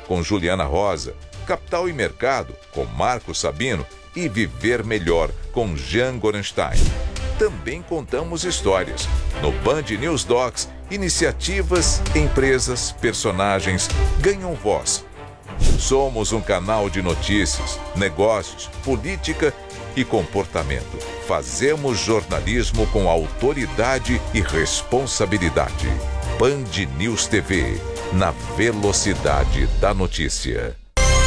com Juliana Rosa, Capital e Mercado, com Marco Sabino e Viver Melhor, com Jean Gorenstein. Também contamos histórias. No Band News Docs, iniciativas, empresas, personagens ganham voz. Somos um canal de notícias, negócios, política e comportamento. Fazemos jornalismo com autoridade e responsabilidade. Band News TV, na velocidade da notícia.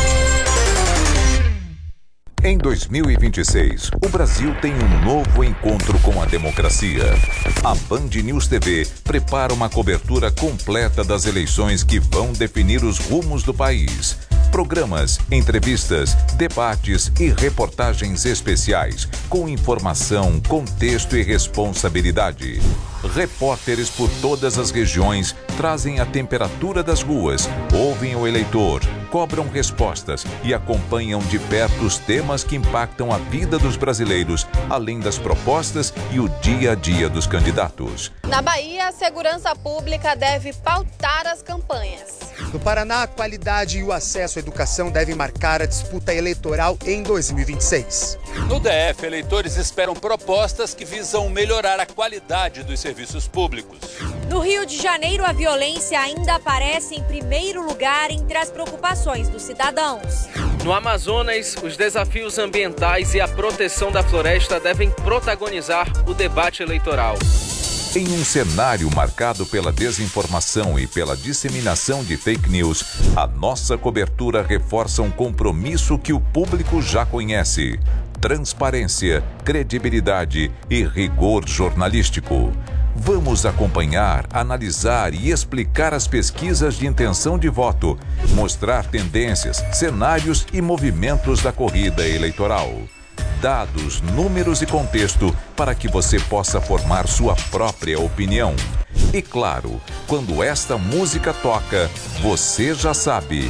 Em 2026, o Brasil tem um novo encontro com a democracia. A Band News TV prepara uma cobertura completa das eleições que vão definir os rumos do país. Programas, entrevistas, debates e reportagens especiais, com informação, contexto e responsabilidade. Repórteres por todas as regiões trazem a temperatura das ruas, ouvem o eleitor, cobram respostas e acompanham de perto os temas que impactam a vida dos brasileiros, além das propostas e o dia a dia dos candidatos. Na Bahia, a segurança pública deve pautar as campanhas. No Paraná, a qualidade e o acesso à educação devem marcar a disputa eleitoral em 2026. No DF, eleitores esperam propostas que visam melhorar a qualidade dos serviços públicos. No Rio de Janeiro, a violência ainda aparece em primeiro lugar entre as preocupações dos cidadãos. No Amazonas, os desafios ambientais e a proteção da floresta devem protagonizar o debate eleitoral. Em um cenário marcado pela desinformação e pela disseminação de fake news, a nossa cobertura reforça um compromisso que o público já conhece: transparência, credibilidade e rigor jornalístico. Vamos acompanhar, analisar e explicar as pesquisas de intenção de voto, mostrar tendências, cenários e movimentos da corrida eleitoral. Dados, números e contexto para que você possa formar sua própria opinião. E claro, quando esta música toca, você já sabe,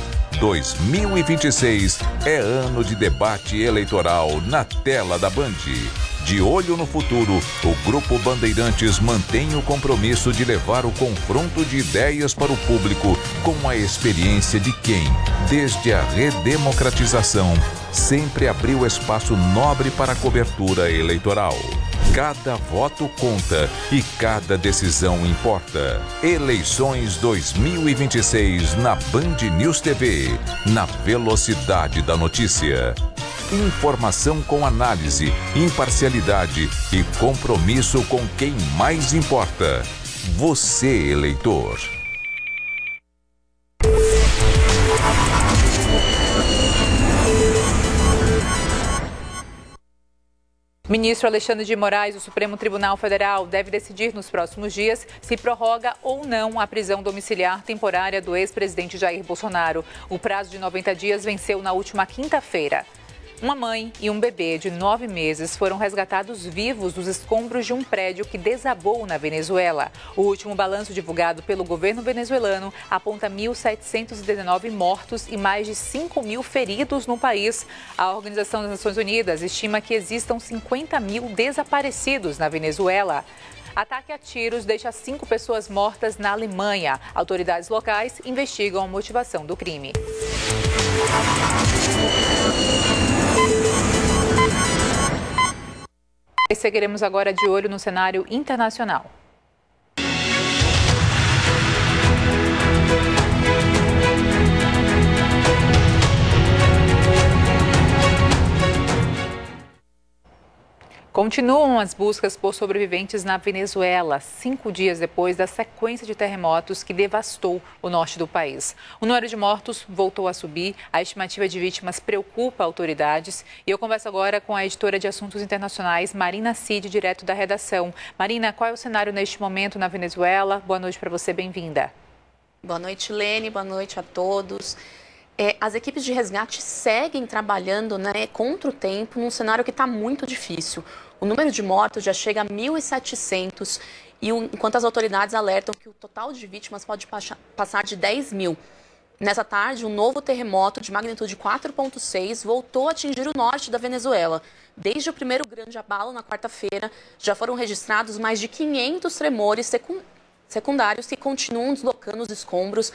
2026 é ano de debate eleitoral na tela da Band. De olho no futuro, o Grupo Bandeirantes mantém o compromisso de levar o confronto de ideias para o público com a experiência de quem, desde a redemocratização, sempre abriu espaço nobre para a cobertura eleitoral. Cada voto conta e cada decisão importa. Eleições 2026 na Band News TV, na velocidade da notícia. Informação com análise, imparcialidade e compromisso com quem mais importa. Você, eleitor. Ministro Alexandre de Moraes, do Supremo Tribunal Federal, deve decidir nos próximos dias se prorroga ou não a prisão domiciliar temporária do ex-presidente Jair Bolsonaro. O prazo de 90 dias venceu na última quinta-feira. Uma mãe e um bebê de 9 meses foram resgatados vivos dos escombros de um prédio que desabou na Venezuela. O último balanço divulgado pelo governo venezuelano aponta 1.719 mortos e mais de 5.000 feridos no país. A Organização das Nações Unidas estima que existam 50.000 desaparecidos na Venezuela. Ataque a tiros deixa 5 pessoas mortas na Alemanha. Autoridades locais investigam a motivação do crime. E seguiremos agora de olho no cenário internacional. Continuam as buscas por sobreviventes na Venezuela, 5 dias depois da sequência de terremotos que devastou o norte do país. O número de mortos voltou a subir, a estimativa de vítimas preocupa autoridades. E eu converso agora com a editora de Assuntos Internacionais, Marina Cid, direto da redação. Marina, qual é o cenário neste momento na Venezuela? Boa noite para você, bem-vinda. Boa noite, Lene, boa noite a todos. As equipes de resgate seguem trabalhando contra o tempo num cenário que está muito difícil. O número de mortos já chega a 1.700, enquanto as autoridades alertam que o total de vítimas pode passar de 10.000. Nessa tarde, um novo terremoto de magnitude 4,6 voltou a atingir o norte da Venezuela. Desde o primeiro grande abalo na quarta-feira, já foram registrados mais de 500 tremores secundários que continuam deslocando os escombros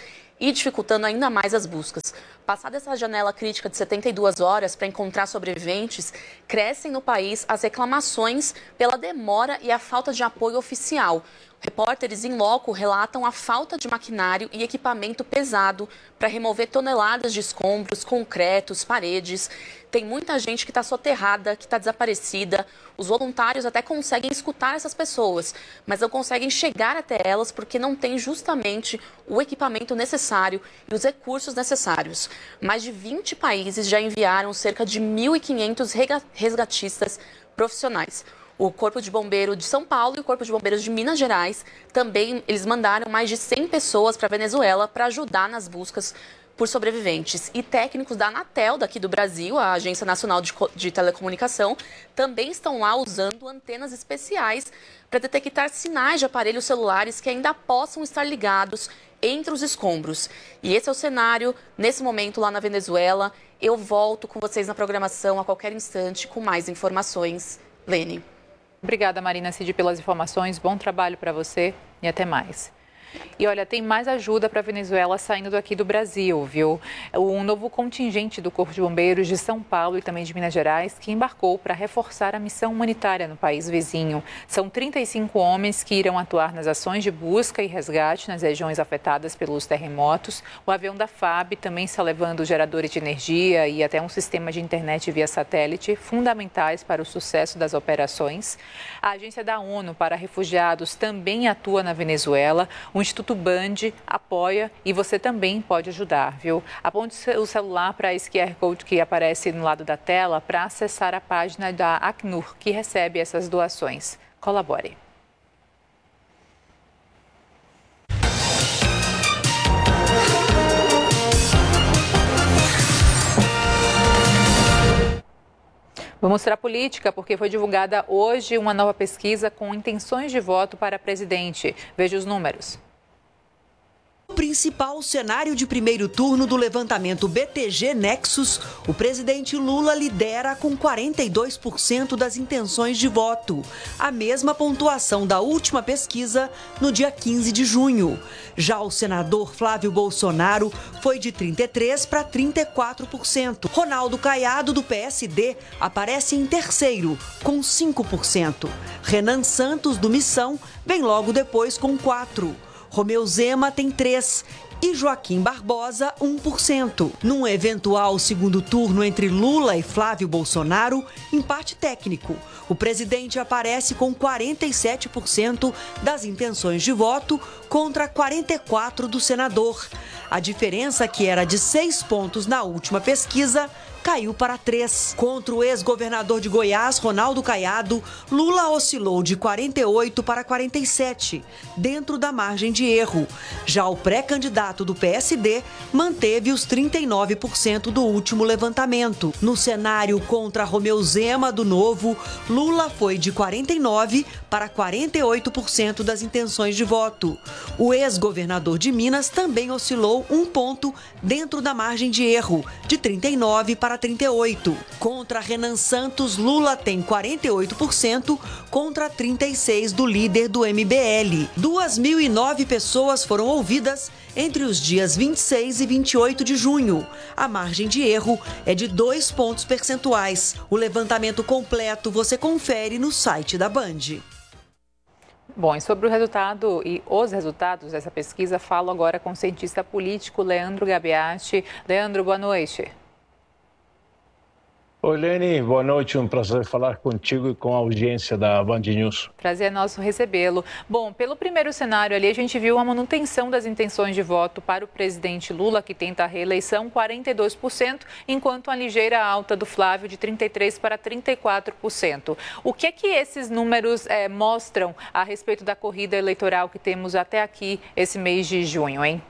e dificultando ainda mais as buscas. Passada essa janela crítica de 72 horas para encontrar sobreviventes, crescem no país as reclamações pela demora e a falta de apoio oficial. Repórteres em loco relatam a falta de maquinário e equipamento pesado para remover toneladas de escombros, concretos, paredes. Tem muita gente que está soterrada, que está desaparecida. Os voluntários até conseguem escutar essas pessoas, mas não conseguem chegar até elas porque não tem justamente o equipamento necessário e os recursos necessários. Mais de 20 países já enviaram cerca de 1.500 resgatistas profissionais. O Corpo de Bombeiro de São Paulo e o Corpo de Bombeiros de Minas Gerais também, eles mandaram mais de 100 pessoas para a Venezuela para ajudar nas buscas por sobreviventes. E técnicos da Anatel, daqui do Brasil, a Agência Nacional de Telecomunicação, também estão lá usando antenas especiais para detectar sinais de aparelhos celulares que ainda possam estar ligados entre os escombros. E esse é o cenário, nesse momento, lá na Venezuela. Eu volto com vocês na programação a qualquer instante com mais informações. Lene. Obrigada, Marina Cid, pelas informações. Bom trabalho para você e até mais. E olha, tem mais ajuda para a Venezuela saindo daqui do Brasil, viu? Um novo contingente do Corpo de Bombeiros de São Paulo e também de Minas Gerais que embarcou para reforçar a missão humanitária no país vizinho. São 35 homens que irão atuar nas ações de busca e resgate nas regiões afetadas pelos terremotos. O avião da FAB também está levando geradores de energia e até um sistema de internet via satélite, fundamentais para o sucesso das operações. A Agência da ONU para Refugiados também atua na Venezuela. O Instituto Band apoia e você também pode ajudar, viu? Aponte o celular para esse QR Code que aparece no lado da tela para acessar a página da Acnur, que recebe essas doações. Colabore. Vamos mostrar política, porque foi divulgada hoje uma nova pesquisa com intenções de voto para presidente. Veja os números. O principal cenário de primeiro turno do levantamento BTG Nexus, o presidente Lula lidera com 42% das intenções de voto, a mesma pontuação da última pesquisa no dia 15 de junho. Já o senador Flávio Bolsonaro foi de 33% para 34%. Ronaldo Caiado, do PSD, aparece em terceiro, com 5%. Renan Santos, do Missão, vem logo depois com 4%. Romeu Zema tem 3% e Joaquim Barbosa 1%. Num eventual segundo turno entre Lula e Flávio Bolsonaro, empate técnico. O presidente aparece com 47% das intenções de voto contra 44% do senador. A diferença, que era de 6 pontos na última pesquisa, caiu para 3. Contra o ex-governador de Goiás, Ronaldo Caiado, Lula oscilou de 48% para 47%, dentro da margem de erro. Já o pré-candidato do PSD manteve os 39% do último levantamento. No cenário contra Romeu Zema, do Novo, Lula foi de 49% para 48% das intenções de voto. O ex-governador de Minas também oscilou 1 ponto dentro da margem de erro, de 39% para 38%. Contra Renan Santos, Lula tem 48% contra 36% do líder do MBL. 2.009 pessoas foram ouvidas entre os dias 26 e 28 de junho. A margem de erro é de 2 pontos percentuais. O levantamento completo você confere no site da Band. Bom, e sobre o resultado e os resultados dessa pesquisa, falo agora com o cientista político Leandro Gabeati. Leandro, boa noite. Oi, Lene, boa noite, um prazer falar contigo e com a audiência da Band News. Prazer é nosso recebê-lo. Bom, pelo primeiro cenário ali, a gente viu a manutenção das intenções de voto para o presidente Lula, que tenta a reeleição, 42%, enquanto a ligeira alta do Flávio, de 33% para 34%. O que é que esses números mostram a respeito da corrida eleitoral que temos até aqui, esse mês de junho, hein?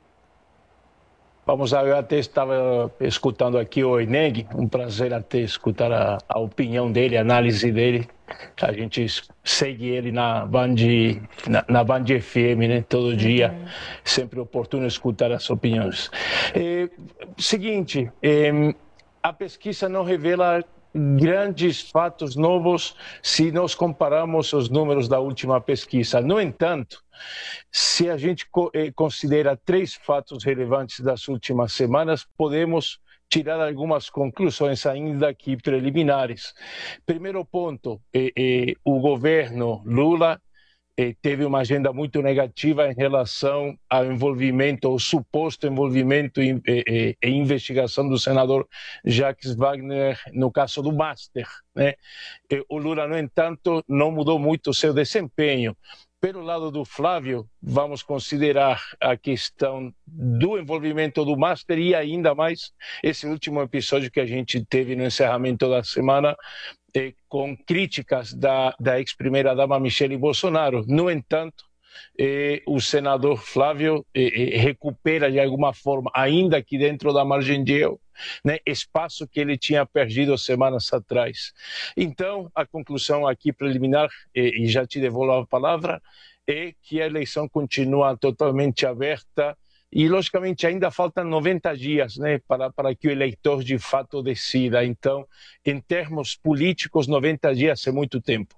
Vamos lá, eu até estava escutando aqui o Eneg, um prazer até escutar a opinião dele, a análise dele. A gente segue ele na Band FM, né, todo dia, sempre oportuno escutar as opiniões. Seguinte, a pesquisa não revela grandes fatos novos se nós compararmos os números da última pesquisa. No entanto, se a gente considera 3 fatos relevantes das últimas semanas, podemos tirar algumas conclusões ainda aqui preliminares. Primeiro ponto, o governo Lula teve uma agenda muito negativa em relação ao envolvimento, ao suposto envolvimento e investigação do senador Jacques Wagner no caso do Master, né? O Lula, no entanto, não mudou muito o seu desempenho. Pelo lado do Flávio, vamos considerar a questão do envolvimento do Master e ainda mais esse último episódio que a gente teve no encerramento da semana, com críticas da ex-primeira-dama Michele Bolsonaro. No entanto, o senador Flávio recupera de alguma forma, ainda aqui dentro da margem de erro, né, espaço que ele tinha perdido semanas atrás. Então, a conclusão aqui preliminar, e já te devolvo a palavra, é que a eleição continua totalmente aberta e, logicamente, ainda faltam 90 dias, né, para que o eleitor de fato decida. Então, em termos políticos, 90 dias é muito tempo.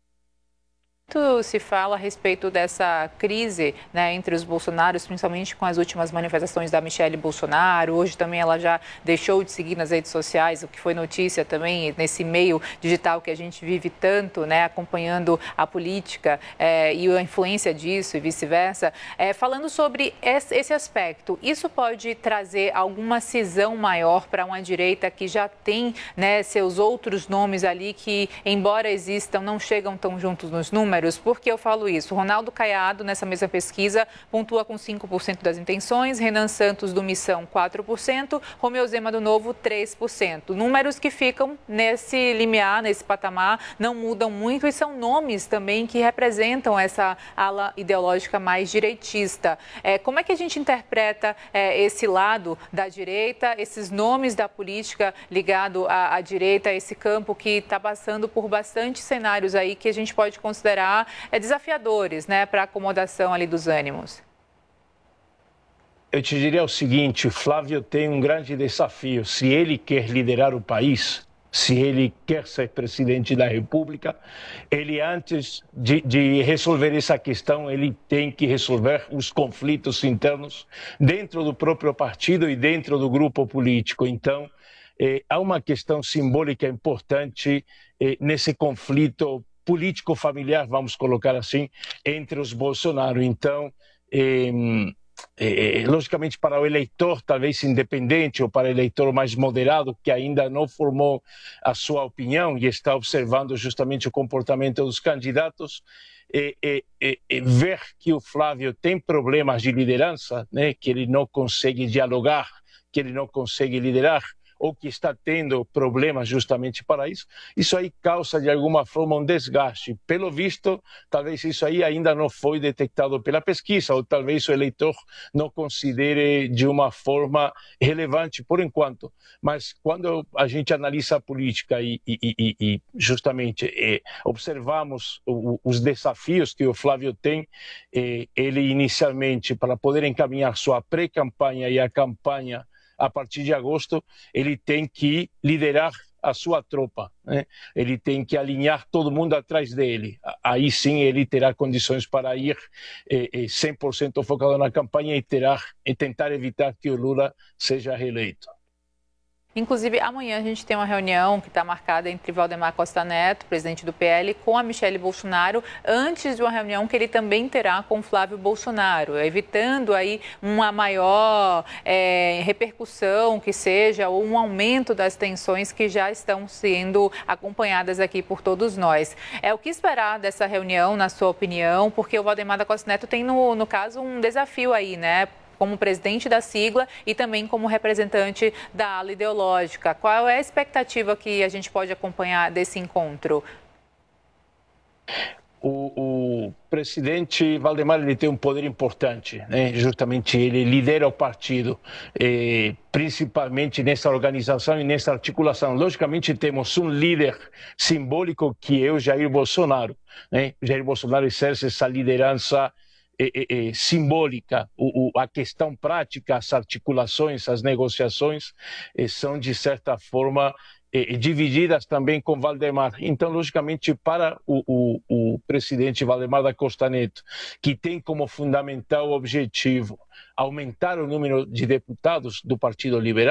Muito se fala a respeito dessa crise, né, entre os bolsonaros, principalmente com as últimas manifestações da Michele Bolsonaro. Hoje também ela já deixou de seguir nas redes sociais, o que foi notícia também nesse meio digital que a gente vive tanto, né, acompanhando a política e a influência disso e vice-versa. Falando sobre esse aspecto, isso pode trazer alguma cisão maior para uma direita que já tem, né, seus outros nomes ali que, embora existam, não chegam tão juntos nos números? Por que eu falo isso? Ronaldo Caiado, nessa mesma pesquisa, pontua com 5% das intenções, Renan Santos do Missão, 4%, Romeu Zema do Novo, 3%. Números que ficam nesse limiar, nesse patamar, não mudam muito e são nomes também que representam essa ala ideológica mais direitista. Como é que a gente interpreta esse lado da direita, esses nomes da política ligado à direita, esse campo que está passando por bastante cenários aí que a gente pode considerar desafiadores, né, para a acomodação ali dos ânimos? Eu te diria o seguinte, Flávio tem um grande desafio. Se ele quer liderar o país, se ele quer ser presidente da República, ele, antes de resolver essa questão, ele tem que resolver os conflitos internos dentro do próprio partido e dentro do grupo político. Então, há uma questão simbólica importante nesse conflito político-familiar, vamos colocar assim, entre os Bolsonaro. Então, logicamente, para o eleitor talvez independente ou para o eleitor mais moderado, que ainda não formou a sua opinião e está observando justamente o comportamento dos candidatos, ver que o Flávio tem problemas de liderança, né, que ele não consegue dialogar, que ele não consegue liderar, ou que está tendo problemas justamente para isso, isso aí causa de alguma forma um desgaste. Pelo visto, talvez isso aí ainda não foi detectado pela pesquisa, ou talvez o eleitor não considere de uma forma relevante por enquanto. Mas quando a gente analisa a política e justamente observamos os desafios que o Flávio tem, ele inicialmente, para poder encaminhar sua pré-campanha e a campanha a partir de agosto, ele tem que liderar a sua tropa, né? Ele tem que alinhar todo mundo atrás dele. Aí sim ele terá condições para ir 100% focado na campanha e tentar evitar que o Lula seja reeleito. Inclusive, amanhã a gente tem uma reunião que está marcada entre Valdemar Costa Neto, presidente do PL, com a Michele Bolsonaro, antes de uma reunião que ele também terá com Flávio Bolsonaro, evitando aí uma maior repercussão que seja, ou um aumento das tensões que já estão sendo acompanhadas aqui por todos nós. O que esperar dessa reunião, na sua opinião? Porque o Valdemar da Costa Neto tem, no caso, um desafio aí, né? Como presidente da sigla e também como representante da ala ideológica. Qual é a expectativa que a gente pode acompanhar desse encontro? O presidente Valdemar, ele tem um poder importante, né? Justamente ele lidera o partido, principalmente nessa organização e nessa articulação. Logicamente temos um líder simbólico que é o Jair Bolsonaro, né? Jair Bolsonaro exerce essa liderança simbólica, a questão prática, as articulações, as negociações são de certa forma divididas também com Valdemar. Então, logicamente, para o presidente Valdemar da Costa Neto, que tem como fundamental objetivo aumentar o número de deputados do Partido Liberal,